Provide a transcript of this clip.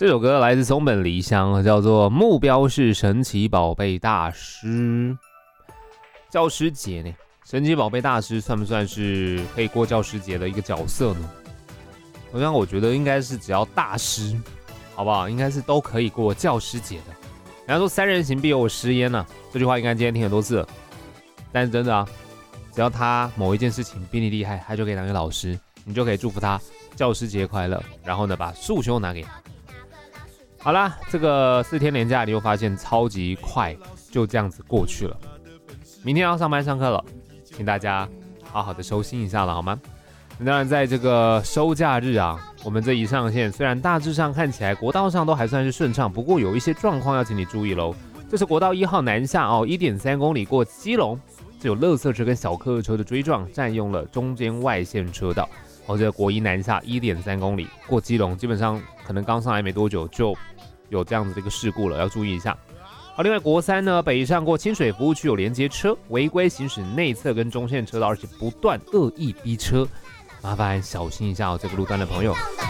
这首歌来自松本梨香，叫做《目标是神奇宝贝大师》。教师节呢，神奇宝贝大师算不算是可以过教师节的一个角色呢？好像我觉得应该是只要大师，好不好？应该是都可以过教师节的。人家说三人行必有师焉啊，这句话应该今天听很多次了。但是真的啊，只要他某一件事情比你厉害，他就可以当个老师，你就可以祝福他教师节快乐，然后呢把束胸拿给他。好啦，这个4天连假你又发现超级快，就这样子过去了。明天要上班上课了，请大家好好的收心一下了，好吗？当然，在这个收假日啊，我们这一上线，虽然大致上看起来国道上都还算是顺畅，不过有一些状况要请你注意喽。这是国道1号南下哦，1.3公里过基隆，这有垃圾车跟小客车的追撞，占用了中间外线车道。这个国一南下1.3公里过基隆，基本上可能刚上来没多久就有这样子的一个事故了，要注意一下。好，另外国3呢，北上过清水服务区有连接车违规行驶内侧跟中线车道，而且不断恶意逼车，麻烦小心一下哦，这个路段的朋友。